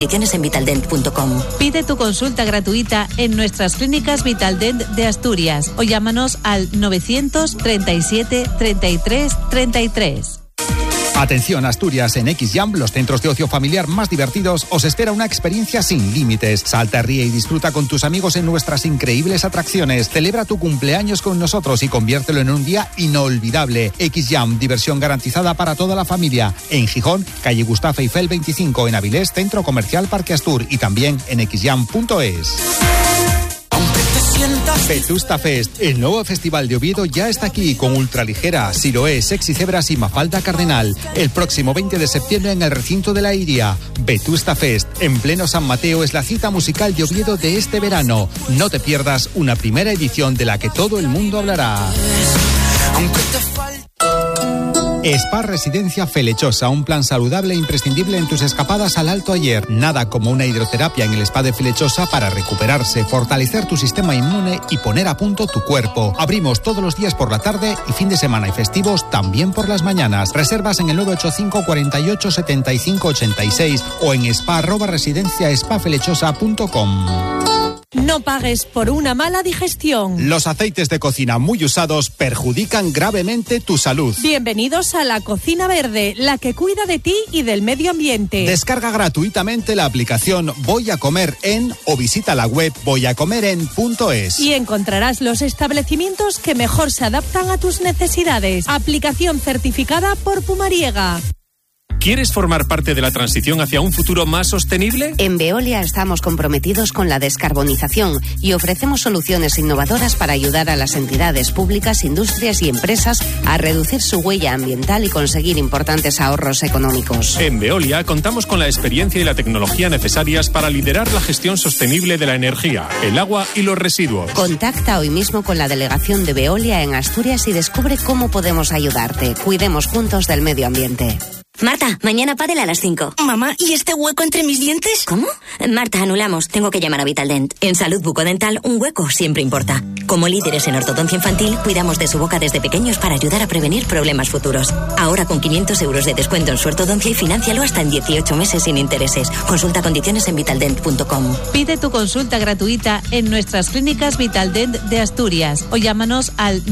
Condiciones en vitaldent.com. Pide tu consulta gratuita en nuestras clínicas Vitaldent de Asturias o llámanos al 937 33 33. Atención Asturias, en XJam, los centros de ocio familiar más divertidos, os espera una experiencia sin límites. Salta, ríe y disfruta con tus amigos en nuestras increíbles atracciones. Celebra tu cumpleaños con nosotros y conviértelo en un día inolvidable. XJam, diversión garantizada para toda la familia. En Gijón, calle Gustavo Eiffel 25, en Avilés, Centro Comercial Parque Astur, y también en xjam.es. Vetusta Fest, el nuevo festival de Oviedo, ya está aquí con Ultraligera, Siloé, Sexy Cebras y Mafalda Cardenal. El próximo 20 de septiembre en el recinto de la Iria. Vetusta Fest, en pleno San Mateo, es la cita musical de Oviedo de este verano. No te pierdas una primera edición de la que todo el mundo hablará. Spa Residencia Felechosa, un plan saludable e imprescindible en tus escapadas al Alto Ayer. Nada como una hidroterapia en el spa de Felechosa para recuperarse, fortalecer tu sistema inmune y poner a punto tu cuerpo. Abrimos todos los días por la tarde y fin de semana y festivos también por las mañanas. Reservas en el 985 48 75 86 o en spa@residenciaspafelechosa.com. No pagues por una mala digestión. Los aceites de cocina muy usados perjudican gravemente tu salud. Bienvenidos a la Cocina Verde, la que cuida de ti y del medio ambiente. Descarga gratuitamente la aplicación Voy a Comer En o visita la web voyacomeren.es. Y encontrarás los establecimientos que mejor se adaptan a tus necesidades. Aplicación certificada por Pumariega. ¿Quieres formar parte de la transición hacia un futuro más sostenible? En Veolia estamos comprometidos con la descarbonización y ofrecemos soluciones innovadoras para ayudar a las entidades públicas, industrias y empresas a reducir su huella ambiental y conseguir importantes ahorros económicos. En Veolia contamos con la experiencia y la tecnología necesarias para liderar la gestión sostenible de la energía, el agua y los residuos. Contacta hoy mismo con la delegación de Veolia en Asturias y descubre cómo podemos ayudarte. Cuidemos juntos del medio ambiente. Marta, mañana pádel a las 5. Mamá, ¿y este hueco entre mis dientes? ¿Cómo? Marta, anulamos. Tengo que llamar a Vitaldent. En salud bucodental, un hueco siempre importa. Como líderes en ortodoncia infantil, cuidamos de su boca desde pequeños para ayudar a prevenir problemas futuros. Ahora con 500 euros de descuento en su ortodoncia y financialo hasta en 18 meses sin intereses. Consulta condiciones en vitaldent.com. Pide tu consulta gratuita en nuestras clínicas Vitaldent de Asturias o llámanos al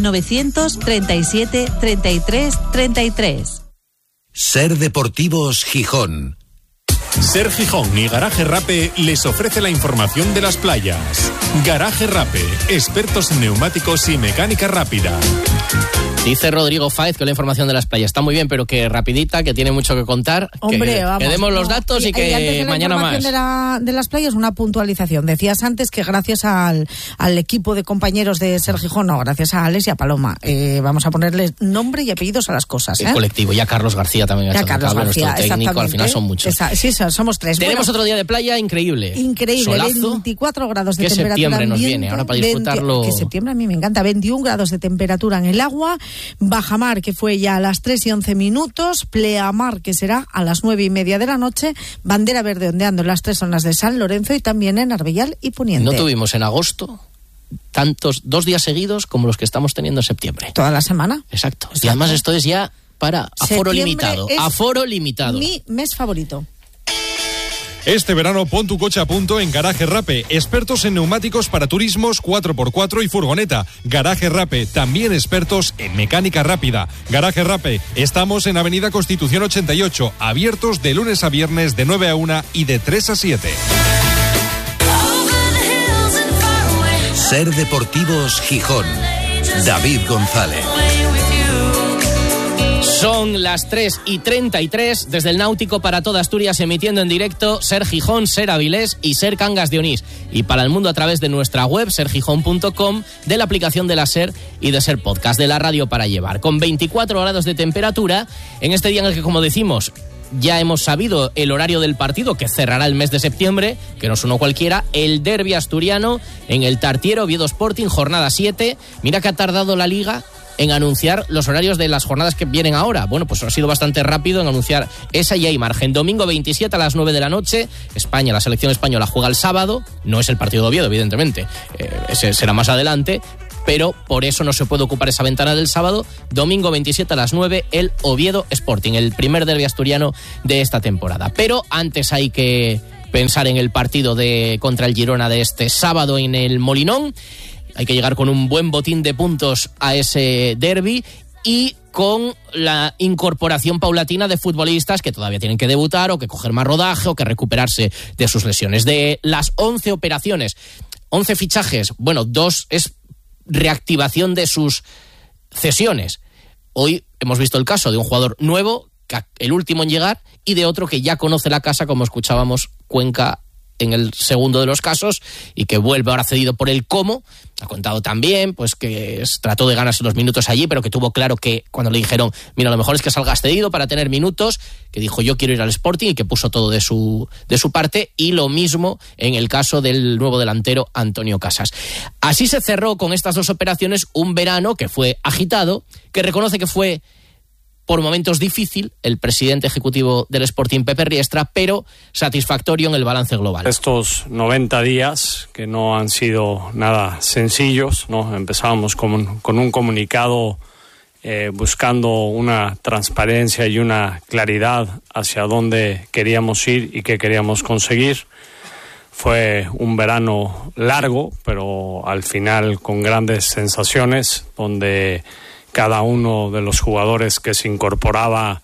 937 33 33. Ser Deportivos Gijón. Ser Gijón y Garaje Rape les ofrece la información de las playas. Garaje Rape, expertos en neumáticos y mecánica rápida. Dice Rodrigo Fáez que la información de las playas está muy bien, pero que rapidita, que tiene mucho que contar. Hombre, vamos. Que demos los datos y que antes de mañana más. De las playas, una puntualización. Decías antes que gracias al equipo de compañeros de Ser Gijón, no, gracias a Alex y a Paloma, vamos a ponerles nombre y apellidos a las cosas. El colectivo, y a Carlos García también. Ya Carlos García, nuestro técnico, al final son muchos. Sí, somos tres. Tenemos otro día de playa increíble. Increíble, Solazo. 24 grados de ¿Qué temperatura. septiembre nos viene ahora para disfrutarlo? Que septiembre a mí me encanta. 21 grados de temperatura en el agua. Bajamar, que fue ya a las 3:11, pleamar, que será a las 9:30 de la noche, bandera verde ondeando en las 3 zonas de San Lorenzo y también en Arbellal y Poniente. No tuvimos en agosto tantos 2 días seguidos como los que estamos teniendo en septiembre. Toda la semana. Exacto. Y además esto es ya para aforo limitado. Aforo limitado. Mi mes favorito. Este verano pon tu coche a punto en Garaje Rape, expertos en neumáticos para turismos 4x4 y furgoneta. Garaje Rape, también expertos en mecánica rápida. Garaje Rape, estamos en Avenida Constitución 88, abiertos de lunes a viernes de 9 a 1 y de 3 a 7. Ser Deportivos Gijón. David González. Son las 3:33 desde el Náutico para toda Asturias, emitiendo en directo Ser Gijón, Ser Avilés y Ser Cangas de Onís. Y para el mundo a través de nuestra web, sergijón.com, de la aplicación de la Ser y de Ser Podcast, de la radio para llevar. Con 24 grados de temperatura, en este día en el que, como decimos, ya hemos sabido el horario del partido que cerrará el mes de septiembre, que no es uno cualquiera, el derbi asturiano en el Tartiere, Oviedo Sporting, jornada 7. Mira que ha tardado la Liga en anunciar los horarios de las jornadas que vienen ahora. Bueno, pues ha sido bastante rápido en anunciar esa y hay margen. Domingo 27 a las 9 de la noche, España, la selección española juega el sábado, no es el partido de Oviedo, evidentemente, ese será más adelante, pero por eso no se puede ocupar esa ventana del sábado. Domingo 27 a las 9, el Oviedo Sporting, el primer derbi asturiano de esta temporada. Pero antes hay que pensar en el partido contra el Girona de este sábado en el Molinón. Hay que llegar con un buen botín de puntos a ese derbi y con la incorporación paulatina de futbolistas que todavía tienen que debutar o que coger más rodaje o que recuperarse de sus lesiones. De las 11 operaciones, 11 fichajes, bueno, 2 es reactivación de sus cesiones. Hoy hemos visto el caso de un jugador nuevo, el último en llegar, y de otro que ya conoce la casa, como escuchábamos, Cuenca en el segundo de los casos, y que vuelve ahora cedido por el Como. Ha contado también pues que trató de ganarse los minutos allí, pero que tuvo claro que cuando le dijeron, mira, lo mejor es que salgas cedido para tener minutos, que dijo yo quiero ir al Sporting, y que puso todo de su parte. Y lo mismo en el caso del nuevo delantero Antonio Casas. Así se cerró con estas 2 operaciones un verano que fue agitado, que reconoce que fue por momentos difícil el presidente ejecutivo del Sporting, Pepe Riestra, pero satisfactorio en el balance global. Estos 90 días que no han sido nada sencillos, ¿no? Empezábamos con un comunicado buscando una transparencia y una claridad hacia dónde queríamos ir y qué queríamos conseguir. Fue un verano largo, pero al final con grandes sensaciones, donde cada uno de los jugadores que se incorporaba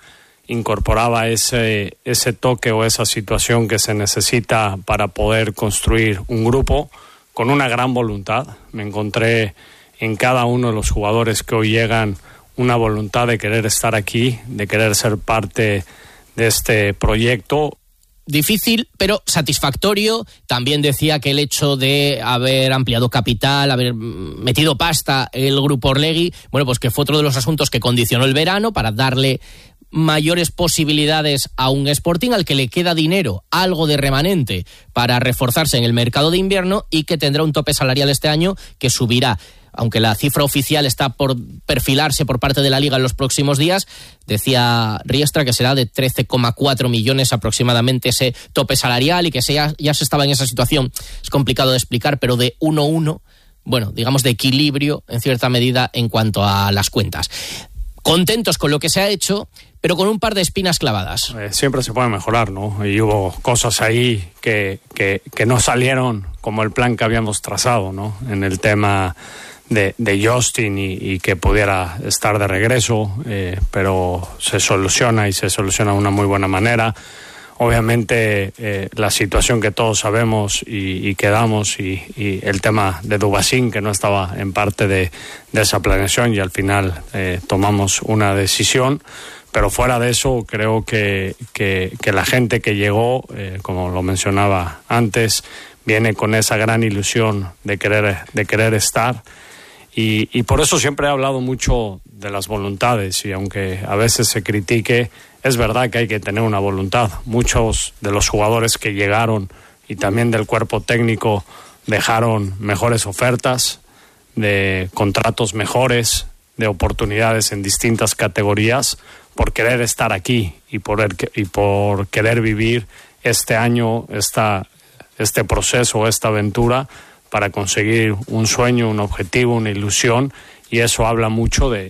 ese toque o esa situación que se necesita para poder construir un grupo con una gran voluntad. Me encontré en cada uno de los jugadores que hoy llegan una voluntad de querer estar aquí, de querer ser parte de este proyecto. Difícil, pero satisfactorio. También decía que el hecho de haber ampliado capital, haber metido pasta el Grupo Orlegui, bueno, pues que fue otro de los asuntos que condicionó el verano para darle mayores posibilidades a un Sporting al que le queda dinero, algo de remanente para reforzarse en el mercado de invierno, y que tendrá un tope salarial este año que subirá. Aunque la cifra oficial está por perfilarse por parte de la Liga en los próximos días, decía Riestra que será de 13,4 millones aproximadamente ese tope salarial, y que ya se estaba en esa situación, es complicado de explicar, pero de 1-1, bueno, digamos de equilibrio en cierta medida en cuanto a las cuentas. Contentos con lo que se ha hecho, pero con un par de espinas clavadas. Siempre se puede mejorar, ¿no? Y hubo cosas ahí que no salieron como el plan que habíamos trazado, ¿no? En el tema de Justin y que pudiera estar de regreso, pero se soluciona de una muy buena manera. Obviamente la situación que todos sabemos y quedamos y el tema de Dubasín, que no estaba en parte de esa planeación, y al final tomamos una decisión. Pero fuera de eso, creo que la gente que llegó, como lo mencionaba antes, viene con esa gran ilusión de querer estar. Y por eso siempre he hablado mucho de las voluntades, y aunque a veces se critique, es verdad que hay que tener una voluntad. Muchos de los jugadores que llegaron y también del cuerpo técnico dejaron mejores ofertas, de contratos mejores, de oportunidades en distintas categorías, por querer estar aquí y por querer vivir este año, este proceso, esta aventura, para conseguir un sueño, un objetivo, una ilusión. Y eso habla mucho de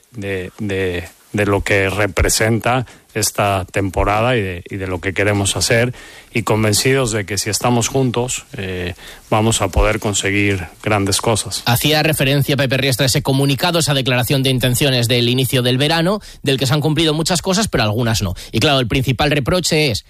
lo que representa esta temporada y de lo que queremos hacer, y convencidos de que si estamos juntos vamos a poder conseguir grandes cosas. Hacía referencia Pepe Riestra a ese comunicado, esa declaración de intenciones del inicio del verano, del que se han cumplido muchas cosas, pero algunas no. Y claro, el principal reproche es,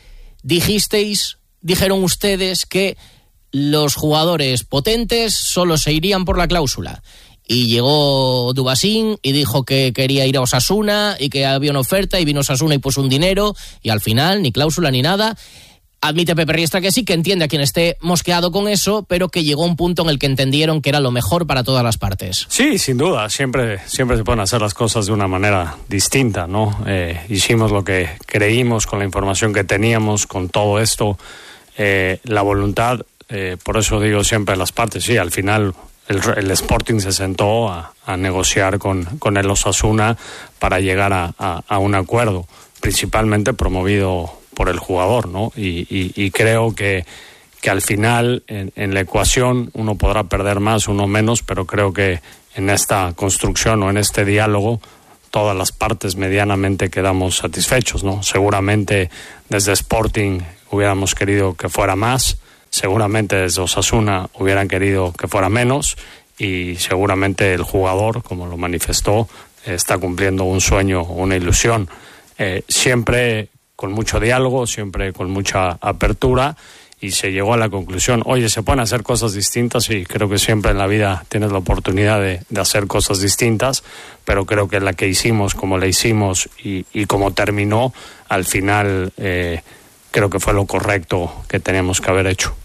dijeron ustedes que los jugadores potentes solo se irían por la cláusula. Y llegó Dubasín y dijo que quería ir a Osasuna y que había una oferta, y vino Osasuna y puso un dinero, y al final ni cláusula ni nada. Admite Pepe Riestra que sí, que entiende a quien esté mosqueado con eso, pero que llegó un punto en el que entendieron que era lo mejor para todas las partes. Sí, sin duda, siempre se pueden hacer las cosas de una manera distinta, ¿no? Hicimos lo que creímos con la información que teníamos, con todo esto, la voluntad, por eso digo siempre las partes, sí, al final el Sporting se sentó a negociar con el Osasuna para llegar a un acuerdo, principalmente promovido por el jugador, ¿no? Y creo que al final en la ecuación uno podrá perder más, uno menos, pero creo que en esta construcción o en este diálogo todas las partes medianamente quedamos satisfechos, ¿no? Seguramente desde Sporting hubiéramos querido que fuera más, seguramente desde Osasuna hubieran querido que fuera menos, y seguramente el jugador, como lo manifestó, está cumpliendo un sueño, una ilusión. Siempre con mucho diálogo, siempre con mucha apertura, y se llegó a la conclusión, oye, se pueden hacer cosas distintas, y creo que siempre en la vida tienes la oportunidad de hacer cosas distintas, pero creo que la que hicimos, como la hicimos y como terminó, al final creo que fue lo correcto que teníamos que haber hecho.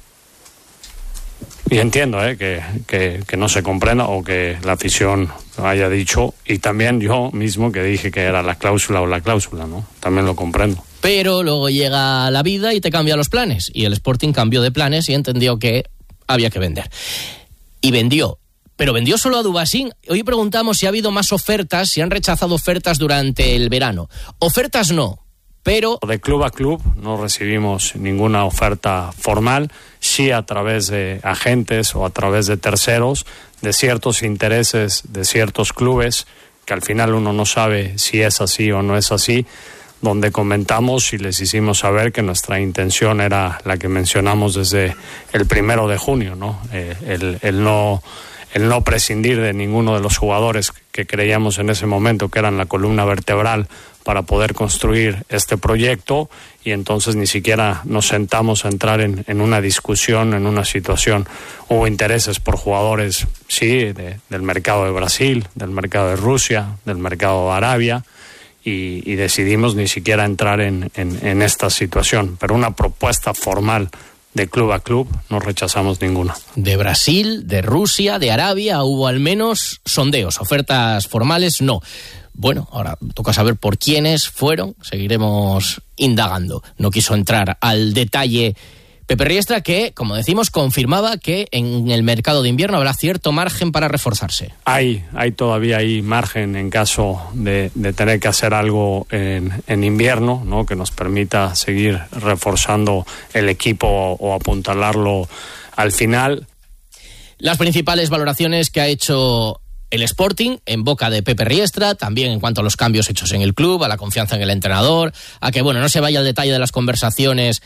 Y entiendo que no se comprenda, o que la afición haya dicho, y también yo mismo que dije que era la cláusula, ¿no? También lo comprendo. Pero luego llega la vida y te cambia los planes, y el Sporting cambió de planes y entendió que había que vender. Y vendió. Pero vendió solo a Dubasín. Hoy preguntamos si ha habido más ofertas, si han rechazado ofertas durante el verano. Ofertas no, pero... De club a club no recibimos ninguna oferta formal, sí a través de agentes o a través de terceros, de ciertos intereses de ciertos clubes, que al final uno no sabe si es así o no es así, donde comentamos y les hicimos saber que nuestra intención era la que mencionamos desde el 1 de junio, ¿no? El no prescindir de ninguno de los jugadores que creíamos en ese momento que eran la columna vertebral para poder construir este proyecto, y entonces ni siquiera nos sentamos a entrar en una discusión, en una situación. Hubo intereses por jugadores, sí, del mercado de Brasil, del mercado de Rusia, del mercado de Arabia, y decidimos ni siquiera entrar en esta situación, pero una propuesta formal de club a club no rechazamos ninguna. De Brasil, de Rusia, de Arabia hubo al menos sondeos, ofertas formales no. Bueno, ahora toca saber por quiénes fueron, seguiremos indagando. No quiso entrar al detalle Pepe Riestra, que, como decimos, confirmaba que en el mercado de invierno habrá cierto margen para reforzarse. Hay todavía margen en caso de tener que hacer algo en invierno, ¿no? Que nos permita seguir reforzando el equipo o apuntalarlo al final. Las principales valoraciones que ha hecho el Sporting en boca de Pepe Riestra, también en cuanto a los cambios hechos en el club, a la confianza en el entrenador, a que no se vaya al detalle de las conversaciones,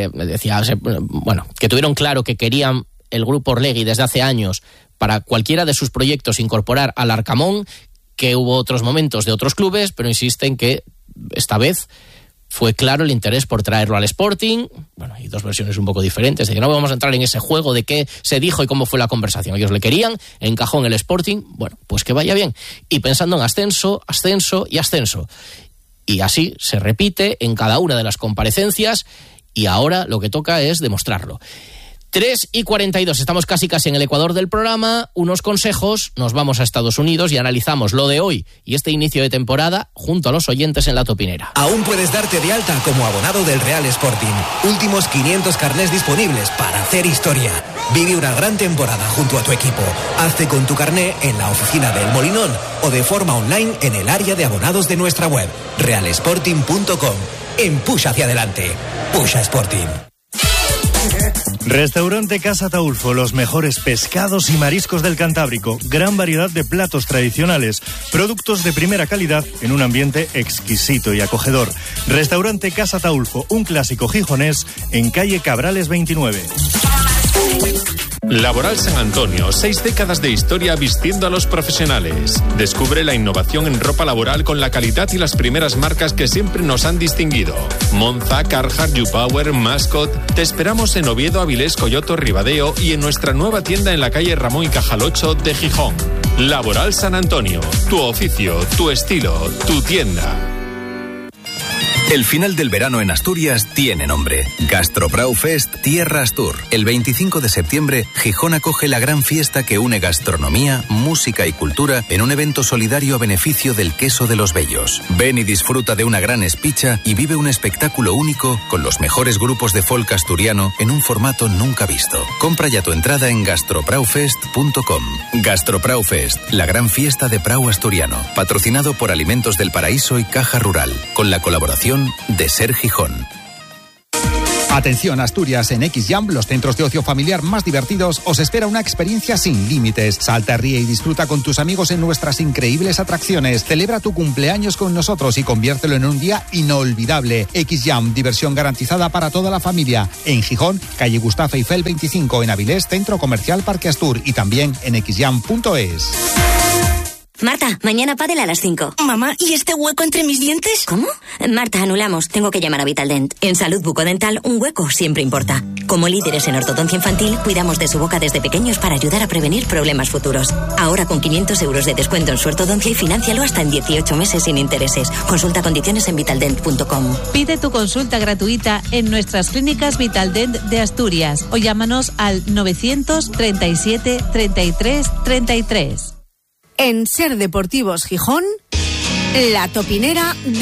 que tuvieron claro que querían el grupo Orlegui desde hace años para cualquiera de sus proyectos incorporar al Arcamón, que hubo otros momentos de otros clubes, pero insisten que esta vez fue claro el interés por traerlo al Sporting. Bueno, hay dos versiones un poco diferentes, de que no vamos a entrar en ese juego de qué se dijo y cómo fue la conversación. Ellos le querían, encajó en el Sporting, bueno, pues que vaya bien. Y pensando en ascenso, ascenso y ascenso. Y así se repite en cada una de las comparecencias, y ahora lo que toca es demostrarlo. 3:42, estamos casi en el ecuador del programa. Unos consejos, nos vamos a Estados Unidos y analizamos lo de hoy y este inicio de temporada junto a los oyentes en La Topinera. Aún puedes darte de alta como abonado del Real Sporting. Últimos 500 carnés disponibles para hacer historia. Vive una gran temporada junto a tu equipo. Hazte con tu carné en la oficina del Molinón o de forma online en el área de abonados de nuestra web, realsporting.com. Empuja hacia adelante. Pusha Sporting. Restaurante Casa Taulfo, los mejores pescados y mariscos del Cantábrico, gran variedad de platos tradicionales, productos de primera calidad en un ambiente exquisito y acogedor. Restaurante Casa Taulfo, un clásico gijonés en calle Cabrales 29. Laboral San Antonio, 6 décadas de historia vistiendo a los profesionales. Descubre la innovación en ropa laboral con la calidad y las primeras marcas que siempre nos han distinguido. Monza, Carhartt, YouPower, Mascot. Te esperamos en Oviedo, Avilés, Coyoto, Ribadeo y en nuestra nueva tienda en la calle Ramón y Cajal 8 de Gijón. Laboral San Antonio, tu oficio, tu estilo, tu tienda. El final del verano en Asturias tiene nombre. Gastroprau Fest Tierra Astur. El 25 de septiembre, Gijón acoge la gran fiesta que une gastronomía, música y cultura en un evento solidario a beneficio del queso de los Bellos. Ven y disfruta de una gran espicha y vive un espectáculo único con los mejores grupos de folk asturiano en un formato nunca visto. Compra ya tu entrada en gastropraufest.com. Gastroprau Fest, la gran fiesta de Prau asturiano, patrocinado por Alimentos del Paraíso y Caja Rural, con la colaboración de Ser Gijón. Atención, Asturias, en XJam, los centros de ocio familiar más divertidos, os espera una experiencia sin límites. Salta, ríe y disfruta con tus amigos en nuestras increíbles atracciones. Celebra tu cumpleaños con nosotros y conviértelo en un día inolvidable. XJam, diversión garantizada para toda la familia. En Gijón, calle Gustavo Eiffel 25, en Avilés, Centro Comercial Parque Astur, y también en xjam.es. Marta, mañana pádel a las 5. Mamá, ¿y este hueco entre mis dientes? ¿Cómo? Marta, anulamos. Tengo que llamar a Vitaldent. En Salud Bucodental, un hueco siempre importa. Como líderes en ortodoncia infantil, cuidamos de su boca desde pequeños para ayudar a prevenir problemas futuros. Ahora con 500 euros de descuento en su ortodoncia y financialo hasta en 18 meses sin intereses. Consulta condiciones en vitaldent.com. Pide tu consulta gratuita en nuestras clínicas Vitaldent de Asturias o llámanos al 937 33 33. En Ser Deportivos Gijón, la topinera